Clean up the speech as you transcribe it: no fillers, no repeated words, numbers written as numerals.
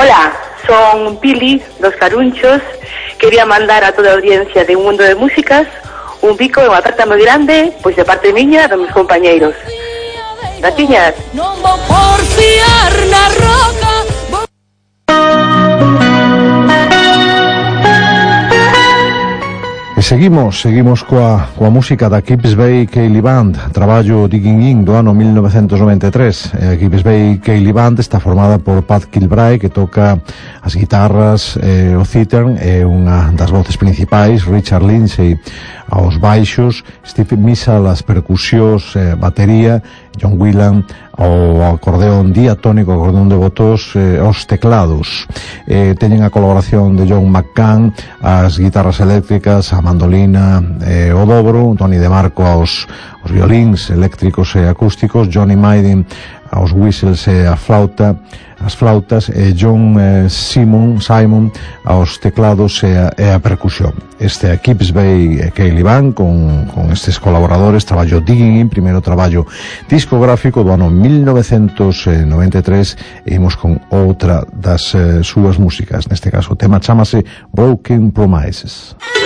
Hola, son Pili, dos Carunchos. Quería mandar a toda a audiencia de Un Mundo de Músicas un bico e unha aperta moi grande, pois de parte miña, dos meus compañeiros. Graciñas. Non vou porfiar na roca. E seguimos coa música da Kips Bay Ceilidh Band, traballo Digging In do ano 1993. A Kips Bay Ceilidh Band está formada por Pat Kilbride, que toca as guitarras, o cítern, e unha das voces principais, Richard Lindsay aos baixos, Steve Missal as percusións, batería, John Whelan ao acordeón diatónico, acordeón de botós, aos teclados. Teñen a colaboración de John McCann as guitarras eléctricas, a mandolina, o dobro, Tony DeMarco aos violíns eléctricos e acústicos, Johnny Maiden aos whistles e as flautas, e John Simon aos teclados e a percusión. Este é a Kips Bay Ceilidh Band con estes colaboradores, traballo Digging In, primeiro traballo discográfico do ano 1993, e imos con outra das súas músicas. Neste caso o tema chámase Broken Promises.